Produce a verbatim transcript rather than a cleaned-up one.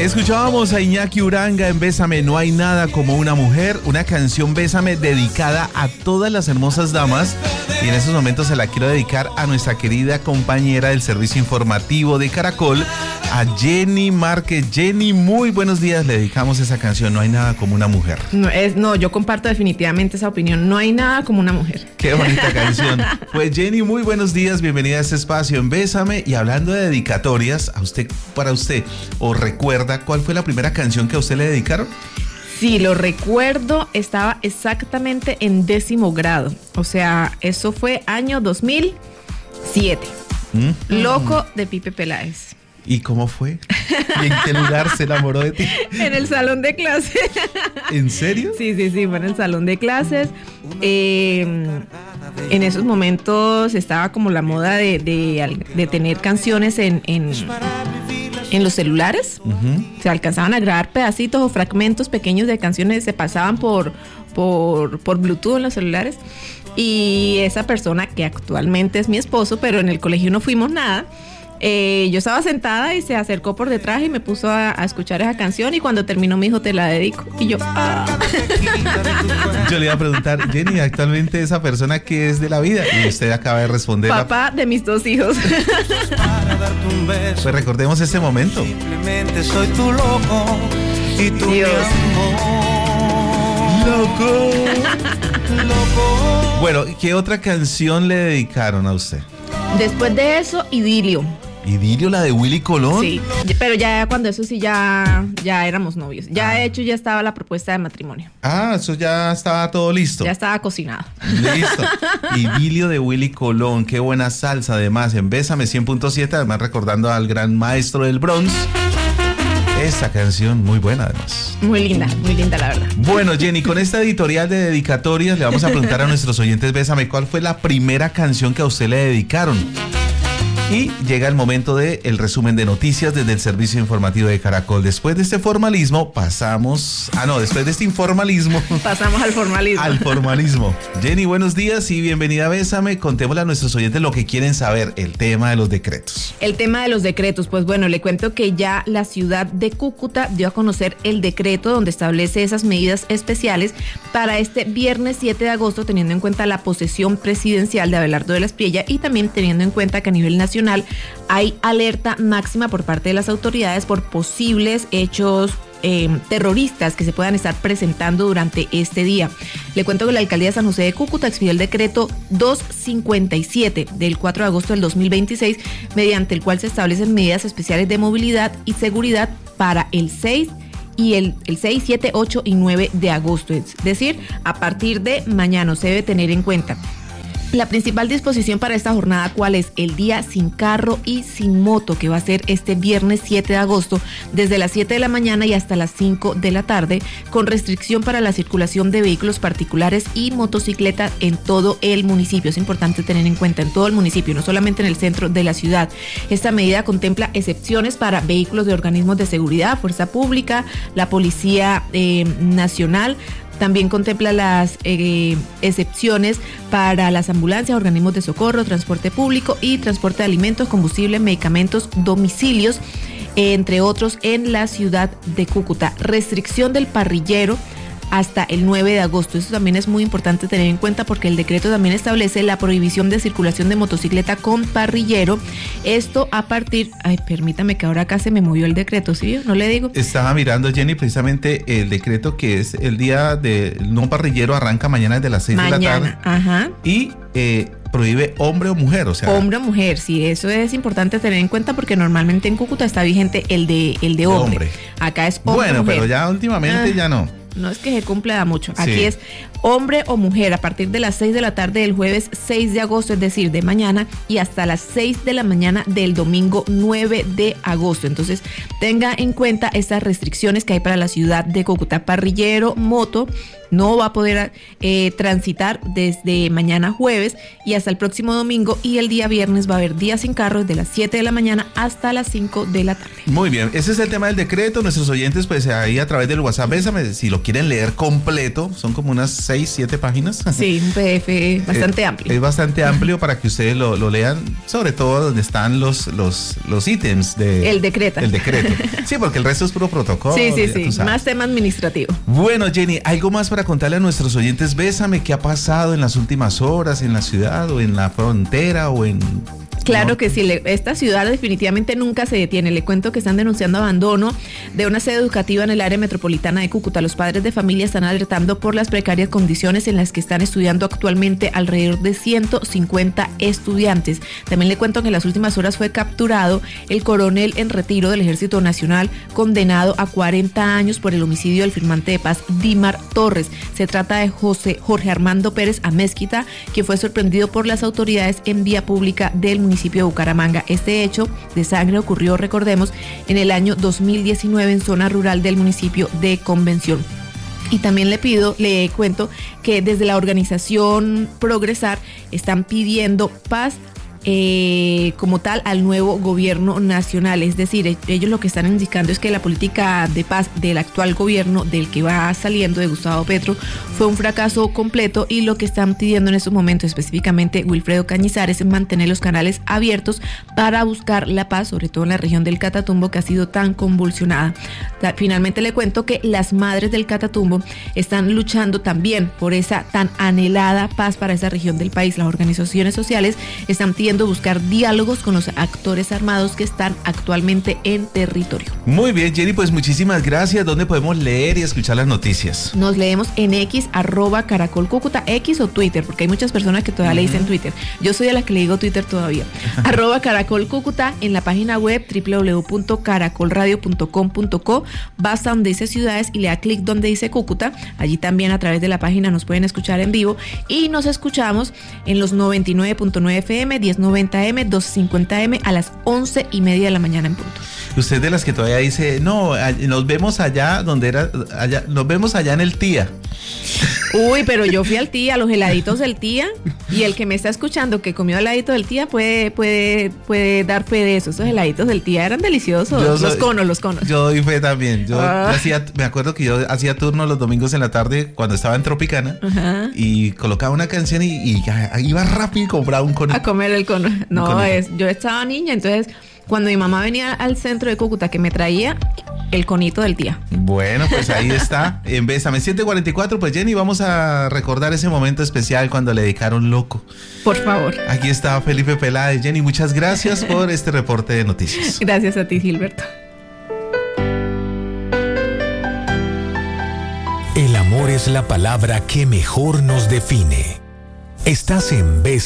Escuchábamos a Iñaki Uranga en Bésame, no hay nada como una mujer, una canción Bésame dedicada a todas las hermosas damas, y en estos momentos se la quiero dedicar a nuestra querida compañera del servicio informativo de Caracol, a Jenny Márquez. Jenny, muy buenos días, le dedicamos esa canción, no hay nada como una mujer. No, es, no, yo comparto definitivamente esa opinión, no hay nada como una mujer. Qué bonita canción. Pues Jenny, muy buenos días, bienvenida a este espacio en Bésame, y hablando de dedicatorias, a usted, para usted, ¿o recuerda cuál fue la primera canción que a usted le dedicaron? Sí, lo recuerdo, estaba exactamente en décimo grado, o sea, eso fue año dos mil siete. ¿Mm? Loco de Pipe Peláez. ¿Y cómo fue? ¿Y en qué lugar se enamoró de ti? En el salón de clases. ¿En serio? Sí, sí, sí, fue en el salón de clases. Eh, en esos momentos estaba como la moda de, de, de tener canciones en, en, en los celulares. Uh-huh. Se alcanzaban a grabar pedacitos o fragmentos pequeños de canciones, se pasaban por, por, por Bluetooth en los celulares. Y esa persona, que actualmente es mi esposo, pero en el colegio no fuimos nada, Eh, yo estaba sentada y se acercó por detrás y me puso a, a escuchar esa canción, y cuando terminó me dijo, te la dedico, y yo ah. Yo le iba a preguntar, Jenny, actualmente esa persona, ¿qué es de la vida? Y usted acaba de responder. Papá de mis dos hijos. Pues recordemos este momento. Simplemente soy tu loco y tu Dios. Loco. Loco. Bueno, ¿qué otra canción le dedicaron a usted? Después de eso, Idilio. ¿Idilio, la de Willy Colón? Sí, pero ya cuando eso sí ya, ya éramos novios. Ya ah. de hecho ya estaba la propuesta de matrimonio. Ah, eso ya estaba todo listo. Ya estaba cocinado. Listo. Idilio de Willy Colón, qué buena salsa además en Bésame cien punto siete, además recordando al gran maestro del Bronx. Esta canción muy buena además. Muy linda, muy linda la verdad. Bueno, Jenny, con esta editorial de dedicatorias le vamos a preguntar a nuestros oyentes Bésame, ¿cuál fue la primera canción que a usted le dedicaron? Y llega el momento del resumen de noticias desde el servicio informativo de Caracol. Después de este formalismo, pasamos... Ah, no, después de este informalismo... Pasamos al formalismo. Al formalismo. Jenny, buenos días y bienvenida a Bésame. Contémosle a nuestros oyentes lo que quieren saber, el tema de los decretos. El tema de los decretos, pues bueno, le cuento que ya la ciudad de Cúcuta dio a conocer el decreto donde establece esas medidas especiales para este viernes siete de agosto, teniendo en cuenta la posesión presidencial de Abelardo de la Espriella y también teniendo en cuenta que a nivel nacional hay alerta máxima por parte de las autoridades por posibles hechos eh, terroristas que se puedan estar presentando durante este día. Le cuento que la alcaldía de San José de Cúcuta expidió el decreto doscientos cincuenta y siete del cuatro de agosto del dos mil veintiséis, mediante el cual se establecen medidas especiales de movilidad y seguridad para el seis y el, el seis, siete, ocho y nueve de agosto. Es decir, a partir de mañana se debe tener en cuenta. La principal disposición para esta jornada, ¿cuál es? El día sin carro y sin moto, que va a ser este viernes siete de agosto, desde las siete de la mañana y hasta las cinco de la tarde, con restricción para la circulación de vehículos particulares y motocicletas en todo el municipio. Es importante tener en cuenta en todo el municipio, no solamente en el centro de la ciudad. Esta medida contempla excepciones para vehículos de organismos de seguridad, fuerza pública, la Policía eh, Nacional. También contempla las eh, excepciones para las ambulancias, organismos de socorro, transporte público y transporte de alimentos, combustible, medicamentos, domicilios, entre otros, en la ciudad de Cúcuta. Restricción del parrillero hasta el nueve de agosto. Eso también es muy importante tener en cuenta porque el decreto también establece la prohibición de circulación de motocicleta con parrillero. Esto a partir... Ay, permítame que ahora acá se me movió el decreto, ¿sí? ¿No le digo? Estaba mirando, Jenny, precisamente el decreto que es el día de no parrillero arranca mañana desde las seis de la tarde. Ajá. Y... Eh, prohíbe hombre o mujer, o sea... Hombre o mujer, sí, eso es importante tener en cuenta porque normalmente en Cúcuta está vigente el de, el de hombre. hombre. Acá es hombre Bueno, mujer. Pero ya últimamente ah, ya no. No es que se cumpla mucho. Aquí sí. es hombre o mujer a partir de las seis de la tarde del jueves seis de agosto, es decir, de mañana, y hasta las seis de la mañana del domingo nueve de agosto. Entonces, tenga en cuenta estas restricciones que hay para la ciudad de Cúcuta. Parrillero, moto, no va a poder eh, transitar desde mañana jueves y hasta el próximo domingo, y el día viernes va a haber día sin carro desde las siete de la mañana hasta las cinco de la tarde. Muy bien, ese es el tema del decreto. Nuestros oyentes, pues ahí a través del WhatsApp, bésame, si lo quieren leer completo, son como unas seis, siete páginas. Sí, un P D F bastante eh, amplio. Es bastante amplio para que ustedes lo, lo lean, sobre todo donde están los, los, los ítems de... El decreto. El decreto. Sí, porque el resto es puro protocolo. Sí, sí, sí, más tema administrativo. Bueno, Jenny, ¿algo más para contarle a nuestros oyentes? Bésame, ¿qué ha pasado en las últimas horas en la ciudad o en la frontera o en... Claro ¿no? que sí, le, esta ciudad definitivamente nunca se detiene. Le cuento que están denunciando abandono de una sede educativa en el área metropolitana de Cúcuta. Los padres de familia están alertando por las precarias condiciones en las que están estudiando actualmente alrededor de ciento cincuenta estudiantes. También le cuento que en las últimas horas fue capturado el coronel en retiro del Ejército Nacional, condenado a cuarenta años por el homicidio del firmante de paz Dimar Torres. Se trata de José Jorge Armando Pérez Amezquita, que fue sorprendido por las autoridades en vía pública del municipio municipio de Bucaramanga. Este hecho de sangre ocurrió, recordemos, en el año dos mil diecinueve en zona rural del municipio de Convención. Y también le pido, le cuento que desde la organización Progresar están pidiendo paz Eh, como tal al nuevo gobierno nacional. Es decir, ellos lo que están indicando es que la política de paz del actual gobierno, del que va saliendo, de Gustavo Petro, fue un fracaso completo, y lo que están pidiendo en estos momentos, específicamente Wilfredo Cañizares, es mantener los canales abiertos para buscar la paz, sobre todo en la región del Catatumbo, que ha sido tan convulsionada. Finalmente le cuento que las madres del Catatumbo están luchando también por esa tan anhelada paz para esa región del país. Las organizaciones sociales están pidiendo buscar diálogos con los actores armados que están actualmente en territorio. Muy bien, Jenny, pues muchísimas gracias. ¿Dónde podemos leer y escuchar las noticias? Nos leemos en X, arroba Caracol Cúcuta, X o Twitter, porque hay muchas personas que todavía uh-huh. le dicen Twitter. Yo soy de las que le digo Twitter todavía. Arroba Caracol Cúcuta, en la página web doble u doble u doble u punto caracol radio punto com punto co. Basta donde dice ciudades y le da clic donde dice Cúcuta. Allí también a través de la página nos pueden escuchar en vivo, y nos escuchamos en los noventa y nueve punto nueve F M, diez noventa M, doscientos cincuenta M a las once y media de la mañana en punto. Usted de las que todavía dice, no, nos vemos allá donde era, allá, nos vemos allá en el Tía. Uy, pero yo fui al Tía, a los heladitos del Tía, y el que me está escuchando que comió heladito del Tía puede, puede, puede dar fe de eso. Esos heladitos del Tía eran deliciosos. Yo los soy, conos, los conos. Yo doy fe también. Yo, ah. yo hacía, me acuerdo que yo hacía turno los domingos en la tarde cuando estaba en Tropicana, uh-huh. y colocaba una canción y, y iba rápido y compraba un cono. A comer el cono. No, es, yo estaba niña, entonces cuando mi mamá venía al centro de Cúcuta, que me traía el conito del Tía. Bueno, pues ahí está. En Bésame siete cuarenta y cuatro, pues Jenny, vamos a recordar ese momento especial cuando le dedicaron Loco. Por favor. Aquí está Felipe Peláez. Jenny, muchas gracias por este reporte de noticias. Gracias a ti, Gilberto. El amor es la palabra que mejor nos define. Estás en Bésame.